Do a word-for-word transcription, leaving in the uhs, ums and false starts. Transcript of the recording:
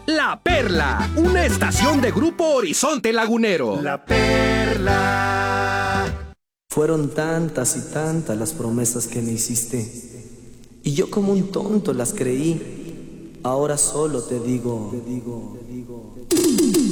La Perla, una estación de Grupo Horizonte Lagunero. La Perla. Fueron tantas y tantas las promesas que me hiciste, y yo como un tonto las creí. Ahora solo te digo, te digo, te digo.